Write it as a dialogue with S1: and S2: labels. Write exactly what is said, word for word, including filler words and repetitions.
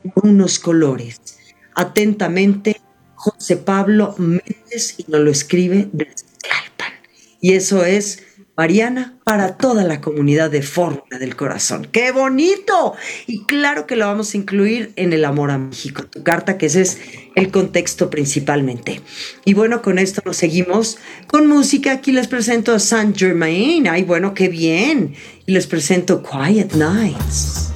S1: unos colores. Atentamente, José Pablo Méndez, y nos lo escribe desde Tlalpan. Y eso es Mariana para toda la comunidad de Fórmula del Corazón. ¡Qué bonito! Y claro que lo vamos a incluir en el amor a México, tu carta, que ese es el contexto principalmente. Y bueno, con esto nos seguimos con música. Aquí les presento a Saint Germain. Ay, bueno, qué bien. Y les presento Quiet Nights.